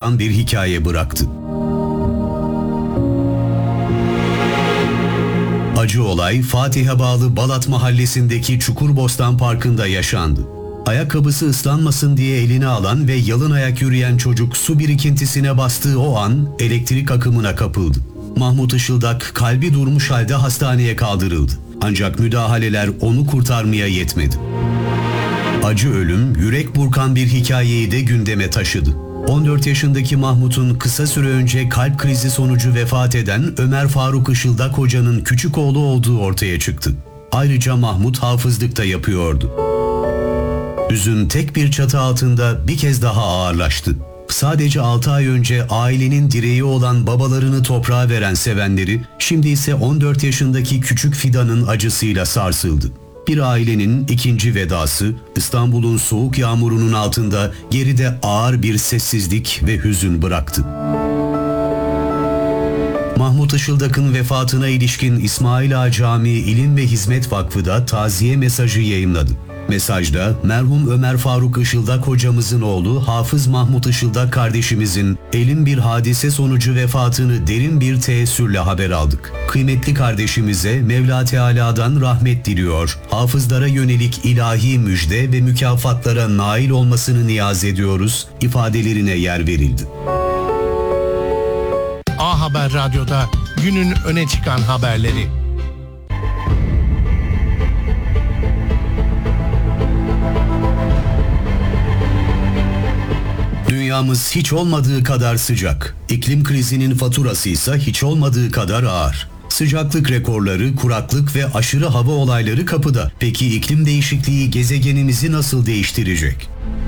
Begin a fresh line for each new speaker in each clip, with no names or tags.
burkan bir hikaye bıraktı. Acı olay Fatih'e bağlı Balat mahallesindeki Çukurbostan Parkı'nda yaşandı. Ayakkabısı ıslanmasın diye eline alan ve yalın ayak yürüyen çocuk su birikintisine bastığı o an elektrik akımına kapıldı. Mahmut Işıldak kalbi durmuş halde hastaneye kaldırıldı. Ancak müdahaleler onu kurtarmaya yetmedi. Acı ölüm, yürek burkan bir hikayeyi de gündeme taşıdı. 14 yaşındaki Mahmut'un kısa süre önce kalp krizi sonucu vefat eden Ömer Faruk Işıldak Hoca'nın küçük oğlu olduğu ortaya çıktı. Ayrıca Mahmut hafızlık da yapıyordu. Hüzün tek bir çatı altında bir kez daha ağırlaştı. Sadece 6 ay önce ailenin direği olan babalarını toprağa veren sevenleri, şimdi ise 14 yaşındaki küçük Fidan'ın acısıyla sarsıldı. Bir ailenin ikinci vedası, İstanbul'un soğuk yağmurunun altında geride ağır bir sessizlik ve hüzün bıraktı. Mahmut Işıldak'ın vefatına ilişkin İsmail Ağa Camii İlim ve Hizmet Vakfı da taziye mesajı yayımladı. Mesajda merhum Ömer Faruk Işıldak hocamızın oğlu Hafız Mahmut Işıldak kardeşimizin elin bir hadise sonucu vefatını derin bir teessürle haber aldık. Kıymetli kardeşimize Mevla Teala'dan rahmet diliyor, hafızlara yönelik ilahi müjde ve mükafatlara nail olmasını niyaz ediyoruz ifadelerine yer verildi.
A Haber Radyo'da günün öne çıkan haberleri.
Dünyamız hiç olmadığı kadar sıcak. İklim krizinin faturası ise hiç olmadığı kadar ağır. Sıcaklık rekorları, kuraklık ve aşırı hava olayları kapıda. Peki iklim değişikliği gezegenimizi nasıl değiştirecek?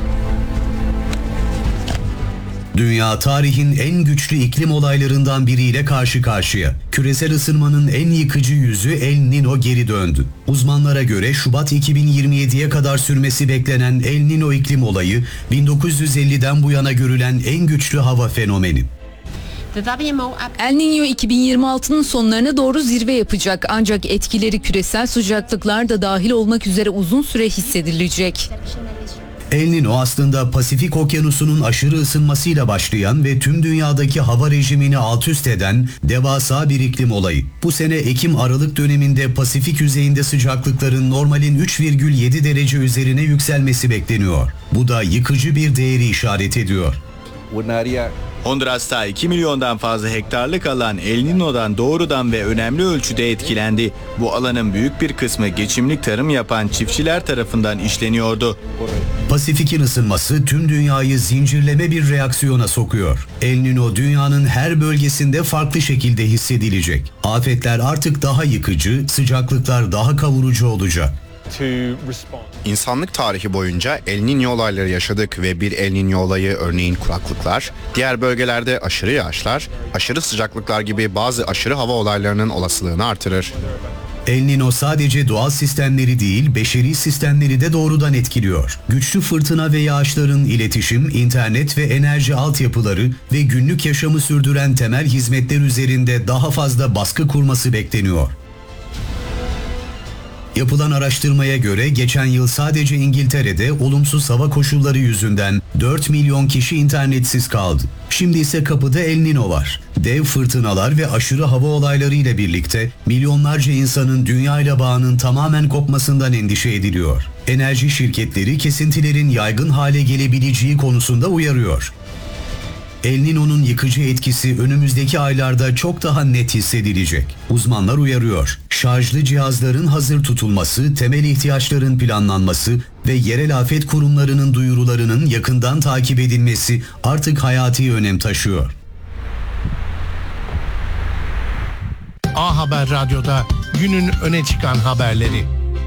Dünya tarihin en güçlü iklim olaylarından biriyle karşı karşıya. Küresel ısınmanın en yıkıcı yüzü El Niño geri döndü. Uzmanlara göre Şubat 2027'ye kadar sürmesi beklenen El Niño iklim olayı 1950'den bu yana görülen en güçlü hava fenomeni.
El Niño 2026'nın sonlarına doğru zirve yapacak ancak etkileri küresel sıcaklıklar da dahil olmak üzere uzun süre hissedilecek.
El Niño aslında Pasifik Okyanusu'nun aşırı ısınmasıyla başlayan ve tüm dünyadaki hava rejimini alt üst eden devasa bir iklim olayı. Bu sene Ekim-Aralık döneminde Pasifik yüzeyinde sıcaklıkların normalin 3,7 derece üzerine yükselmesi bekleniyor. Bu da yıkıcı bir değeri işaret ediyor.
Honduras'ta 2 milyondan fazla hektarlık alan El Niño'dan doğrudan ve önemli ölçüde etkilendi. Bu alanın büyük bir kısmı geçimlik tarım yapan çiftçiler tarafından işleniyordu.
Pasifik'in ısınması tüm dünyayı zincirleme bir reaksiyona sokuyor. El Niño dünyanın her bölgesinde farklı şekilde hissedilecek. Afetler artık daha yıkıcı, sıcaklıklar daha kavurucu olacak.
İnsanlık tarihi boyunca El Niño olayları yaşadık ve bir El Niño olayı örneğin kuraklıklar, diğer bölgelerde aşırı yağışlar, aşırı sıcaklıklar gibi bazı aşırı hava olaylarının olasılığını artırır.
El Niño sadece doğal sistemleri değil, beşeri sistemleri de doğrudan etkiliyor. Güçlü fırtına ve yağışların iletişim, internet ve enerji altyapıları ve günlük yaşamı sürdüren temel hizmetler üzerinde daha fazla baskı kurması bekleniyor. Yapılan araştırmaya göre geçen yıl sadece İngiltere'de olumsuz hava koşulları yüzünden 4 milyon kişi internetsiz kaldı. Şimdi ise kapıda El Niño var. Dev fırtınalar ve aşırı hava olayları ile birlikte milyonlarca insanın dünyayla bağının tamamen kopmasından endişe ediliyor. Enerji şirketleri kesintilerin yaygın hale gelebileceği konusunda uyarıyor. El Niño'nun yıkıcı etkisi önümüzdeki aylarda çok daha net hissedilecek. Uzmanlar uyarıyor. Şarjlı cihazların hazır tutulması, temel ihtiyaçların planlanması ve yerel afet kurumlarının duyurularının yakından takip edilmesi artık hayati önem taşıyor.
A Haber Radyo'da günün öne çıkan haberleri.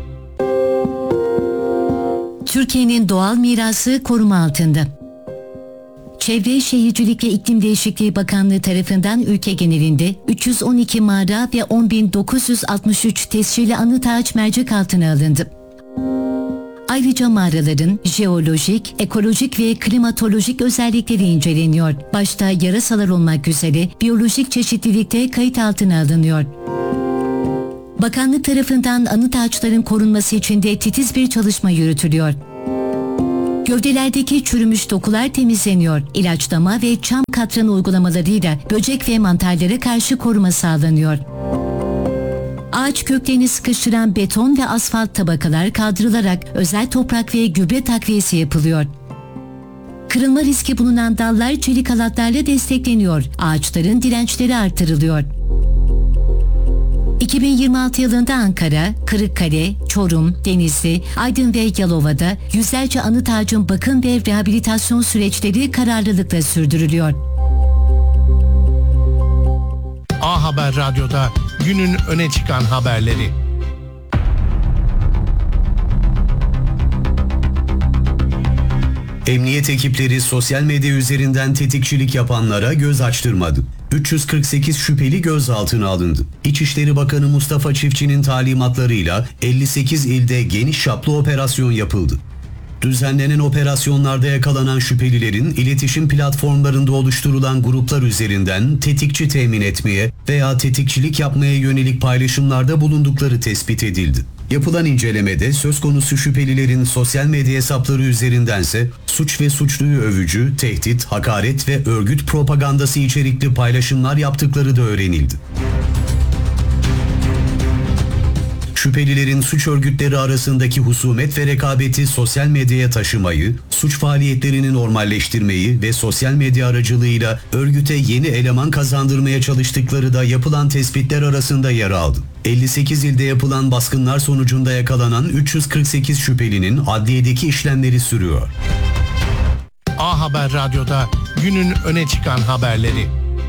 Türkiye'nin doğal mirası koruma altında. Çevre, Şehircilik ve İklim Değişikliği Bakanlığı tarafından ülke genelinde 312 mağara ve 10.963 tescilli anıt ağaç mercek altına alındı. Ayrıca mağaraların jeolojik, ekolojik ve klimatolojik özellikleri inceleniyor. Başta yarasalar olmak üzere biyolojik çeşitlilikte kayıt altına alınıyor. Bakanlık tarafından anıt ağaçların korunması için de titiz bir çalışma yürütülüyor. Gövdelerdeki çürümüş dokular temizleniyor. İlaçlama ve çam katran uygulamalarıyla böcek ve mantarlara karşı koruma sağlanıyor. Ağaç köklerini sıkıştıran beton ve asfalt tabakalar kaldırılarak özel toprak ve gübre takviyesi yapılıyor. Kırılma riski bulunan dallar çelik halatlarla destekleniyor. Ağaçların dirençleri artırılıyor. 2026 yılında Ankara, Kırıkkale, Çorum, Denizli, Aydın ve Yalova'da yüzlerce anıt ağacın bakım ve rehabilitasyon süreçleri kararlılıkla sürdürülüyor.
A Haber Radyo'da günün öne çıkan haberleri.
Emniyet ekipleri sosyal medya üzerinden tetikçilik yapanlara göz açtırmadı. 348 şüpheli gözaltına alındı. İçişleri Bakanı Mustafa Çiftçi'nin talimatlarıyla 58 ilde geniş çaplı operasyon yapıldı. Düzenlenen operasyonlarda yakalanan şüphelilerin iletişim platformlarında oluşturulan gruplar üzerinden tetikçi temin etmeye veya tetikçilik yapmaya yönelik paylaşımlarda bulundukları tespit edildi. Yapılan incelemede söz konusu şüphelilerin sosyal medya hesapları üzerindense suç ve suçluyu övücü, tehdit, hakaret ve örgüt propagandası içerikli paylaşımlar yaptıkları da öğrenildi. Şüphelilerin suç örgütleri arasındaki husumet ve rekabeti sosyal medyaya taşımayı, suç faaliyetlerini normalleştirmeyi ve sosyal medya aracılığıyla örgüte yeni eleman kazandırmaya çalıştıkları da yapılan tespitler arasında yer aldı. 58 ilde yapılan baskınlar sonucunda yakalanan 348 şüphelinin adliyedeki işlemleri sürüyor.
A Haber Radyo'da günün öne çıkan haberleri.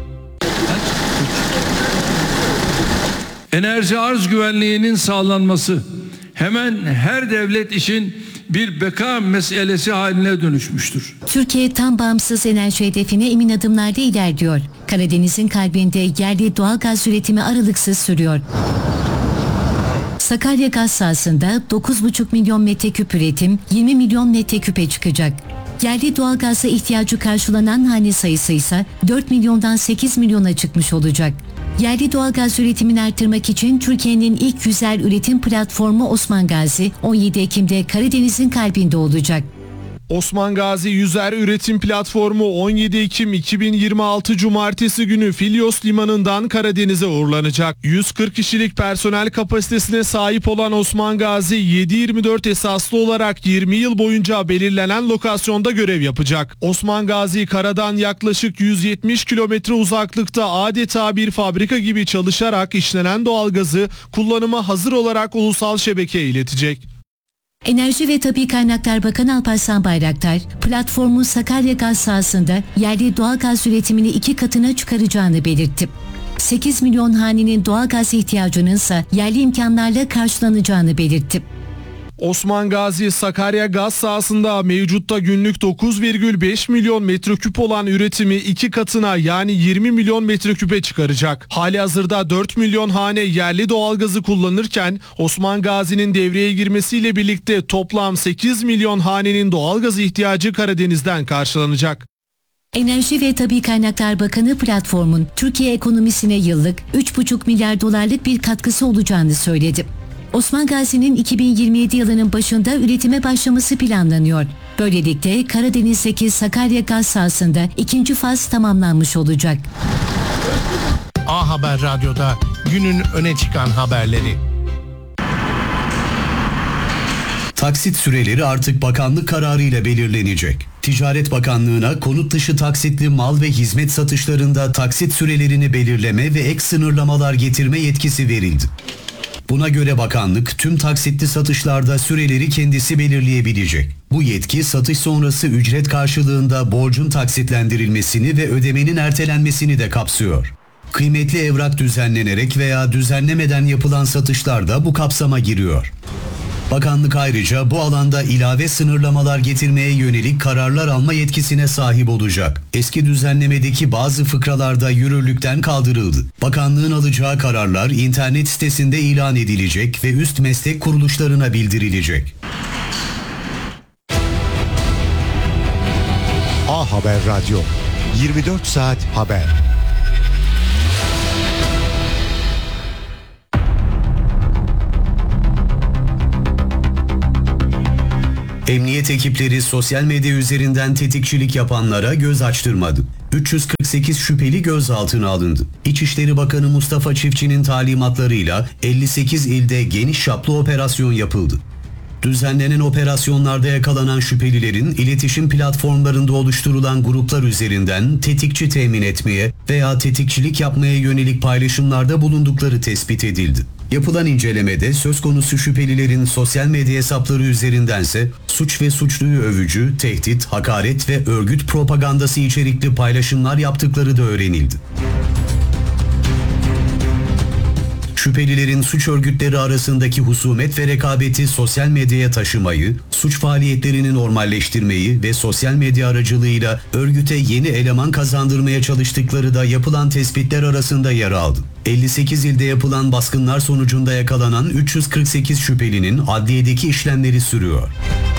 Enerji arz güvenliğinin sağlanması hemen her devlet için bir beka meselesi haline dönüşmüştür.
Türkiye tam bağımsız enerji hedefine emin adımlarda ilerliyor. Karadeniz'in kalbinde yerli doğal gaz üretimi aralıksız sürüyor. Sakarya gaz sahasında 9,5 milyon metreküp üretim 20 milyon metreküpe çıkacak. Yerli doğalgaza ihtiyacı karşılanan hane sayısı ise 4 milyondan 8 milyona çıkmış olacak. Yerli doğalgaz üretimini artırmak için Türkiye'nin ilk yüzer üretim platformu Osman Gazi 17 Ekim'de Karadeniz'in kalbinde olacak.
Osman Gazi Yüzer Üretim Platformu 17 Ekim 2026 Cumartesi günü Filyos Limanı'ndan Karadeniz'e uğurlanacak. 140 kişilik personel kapasitesine sahip olan Osman Gazi 7/24 esaslı olarak 20 yıl boyunca belirlenen lokasyonda görev yapacak. Osman Gazi karadan yaklaşık 170 kilometre uzaklıkta adeta bir fabrika gibi çalışarak işlenen doğalgazı kullanıma hazır olarak ulusal şebekeye iletecek.
Enerji ve Tabii Kaynaklar Bakanı Alparslan Bayraktar, platformun Sakarya gaz sahasında yerli doğalgaz üretimini 2 katına çıkaracağını belirtti. 8 milyon hanenin doğalgaz ihtiyacının ise yerli imkanlarla karşılanacağını belirtti.
Osman Gazi Sakarya gaz sahasında mevcutta günlük 9,5 milyon metreküp olan üretimi 2 katına yani 20 milyon metreküpe çıkaracak. Halihazırda 4 milyon hane yerli doğalgazı kullanırken Osman Gazi'nin devreye girmesiyle birlikte toplam 8 milyon hanenin doğalgaz ihtiyacı Karadeniz'den karşılanacak.
Enerji ve Tabii Kaynaklar Bakanı platformun Türkiye ekonomisine yıllık 3,5 milyar dolarlık bir katkısı olacağını söyledi. Osman Gazi'nin 2027 yılının başında üretime başlaması planlanıyor. Böylelikle Karadeniz'deki Sakarya gaz sahasında 2. faz tamamlanmış olacak.
A Haber Radyo'da günün öne çıkan haberleri.
Taksit süreleri artık bakanlık kararıyla belirlenecek. Ticaret Bakanlığı'na konut dışı taksitli mal ve hizmet satışlarında taksit sürelerini belirleme ve ek sınırlamalar getirme yetkisi verildi. Buna göre bakanlık tüm taksitli satışlarda süreleri kendisi belirleyebilecek. Bu yetki satış sonrası ücret karşılığında borcun taksitlendirilmesini ve ödemenin ertelenmesini de kapsıyor. Kıymetli evrak düzenlenerek veya düzenlemeden yapılan satışlar da bu kapsama giriyor. Bakanlık ayrıca bu alanda ilave sınırlamalar getirmeye yönelik kararlar alma yetkisine sahip olacak. Eski düzenlemedeki bazı fıkralarda yürürlükten kaldırıldı. Bakanlığın alacağı kararlar internet sitesinde ilan edilecek ve üst meslek kuruluşlarına bildirilecek.
A Haber Radyo, 24 saat haber.
Emniyet ekipleri sosyal medya üzerinden tetikçilik yapanlara göz açtırmadı. 348 şüpheli gözaltına alındı. İçişleri Bakanı Mustafa Çiftçi'nin talimatlarıyla 58 ilde geniş çaplı operasyon yapıldı. Düzenlenen operasyonlarda yakalanan şüphelilerin iletişim platformlarında oluşturulan gruplar üzerinden tetikçi temin etmeye veya tetikçilik yapmaya yönelik paylaşımlarda bulundukları tespit edildi. Yapılan incelemede söz konusu şüphelilerin sosyal medya hesapları üzerindense suç ve suçluyu övücü, tehdit, hakaret ve örgüt propagandası içerikli paylaşımlar yaptıkları da öğrenildi. Şüphelilerin suç örgütleri arasındaki husumet ve rekabeti sosyal medyaya taşımayı, suç faaliyetlerini normalleştirmeyi ve sosyal medya aracılığıyla örgüte yeni eleman kazandırmaya çalıştıkları da yapılan tespitler arasında yer aldı. 58 ilde yapılan baskınlar sonucunda yakalanan 348 şüphelinin adliyedeki işlemleri sürüyor.